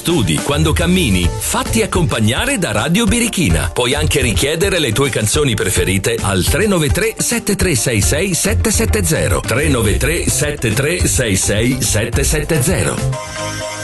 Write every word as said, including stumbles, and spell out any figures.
studi, quando cammini, fatti accompagnare da Radio Birichina. Puoi anche richiedere le tue canzoni preferite al tre nove tre sette tre sei sei sette sette zero. tre nove tre sette tre sei sei sette sette zero.